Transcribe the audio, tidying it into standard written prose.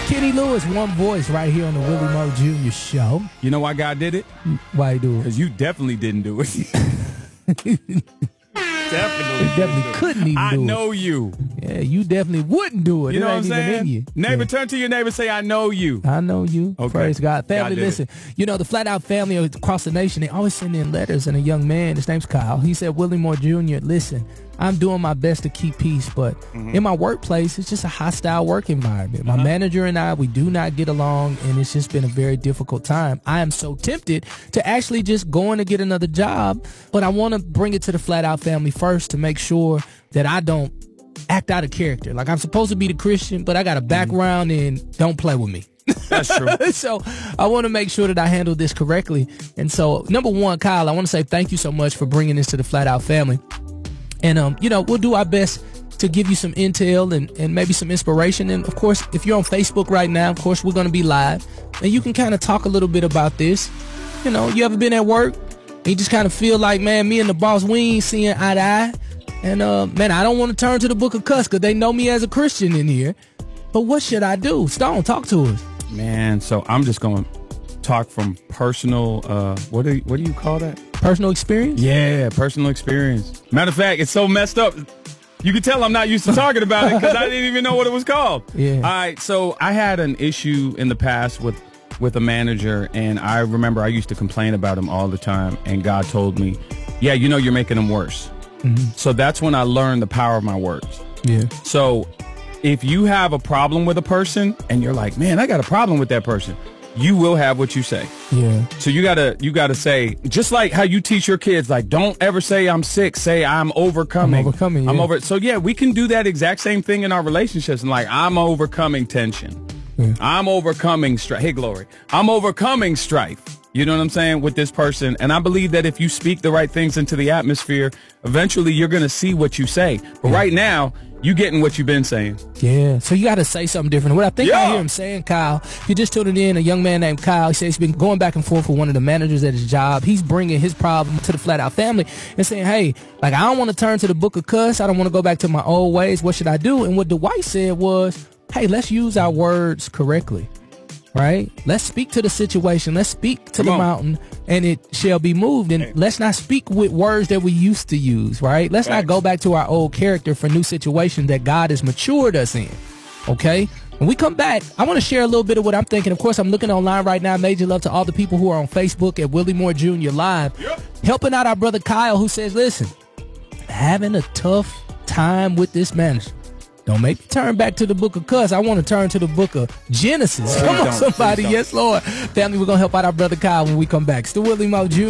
Kenny Lewis, One Voice, right here on the Willie Moore Jr. Show. You know why God did it? Why he do it? Because you definitely didn't do it. Definitely couldn't even do it. I know you. Yeah, you definitely wouldn't do it. You know it what I'm ain't even saying? in you. Neighbor, Yeah. turn to your neighbor, say, I know you. I know you. Okay. Praise God. Family, God did listen. You know, the Flat Out family across the nation, they always send in letters. And a young man, his name's Kyle, he said, Willie Moore Jr., listen, I'm doing my best to keep peace, but in my workplace, it's just a hostile work environment. My manager and I, we do not get along, and it's just been a very difficult time. I am so tempted to actually just go in to get another job, but I want to bring it to the Flat Out family first to make sure that I don't act out of character. Like, I'm supposed to be the Christian, but I got a background and don't play with me. That's true. So I want to make sure that I handle this correctly. And so, number one, Kyle, I want to say thank you so much for bringing this to the Flat Out family. And, you know, we'll do our best to give you some intel and maybe some inspiration. And, of course, if you're on Facebook right now, of course, we're going to be live. And you can kind of talk a little bit about this. You know, you ever been at work and you just kind of feel like, man, me and the boss, we ain't seeing eye to eye. And, man, I don't want to turn to the book of cuss because they know me as a Christian in here. But what should I do? Stone, talk to us. Man, so I'm just going to talk from personal, what do you call that? Personal experience? Yeah, personal experience. Matter of fact, it's so messed up. You can tell I'm not used to talking about it because I didn't even know what it was called. Yeah. All right, so I had an issue in the past with a manager, and I remember I used to complain about him all the time, and God told me, yeah, you know, you're making him worse. So that's when I learned the power of my words. Yeah. So if you have a problem with a person and you're like, man, I got a problem with that person, you will have what you say. Yeah. So you gotta say, just like how you teach your kids, like, don't ever say I'm sick, say I'm overcoming. I'm overcoming, yeah. I'm over. So yeah, we can do that exact same thing in our relationships. And like, I'm overcoming tension. Yeah. I'm overcoming strife. Hey, glory. I'm overcoming strife. You know what I'm saying? With this person. And I believe that if you speak the right things into the atmosphere, eventually you're going to see what you say. But right now, you getting what you've been saying. Yeah. So you got to say something different. What I think I Yeah. hear him saying, Kyle, if you just tuned in, a young man named Kyle, he says he's been going back and forth with one of the managers at his job. He's bringing his problem to the Flat Out family and saying, hey, like, I don't want to turn to the book of cuss. I don't want to go back to my old ways. What should I do? And what Dwight said was, hey, let's use our words correctly. Right? Let's speak to the situation. Let's speak to the mountain and it shall be moved. And let's not speak with words that we used to use, right? Let's not go back to our old character for new situations that God has matured us in. Okay? When we come back, I want to share a little bit of what I'm thinking. Of course, I'm looking online right now. Major love to all the people who are on Facebook at Willie Moore Jr. Live, helping out our brother Kyle, who says, listen, having a tough time with this manager. Don't make me turn back to the book of cuss. I want to turn to the book of Genesis. Come on, somebody. Yes, Lord. Family, we're going to help out our brother Kyle when we come back. It's the Willie Moore Jr.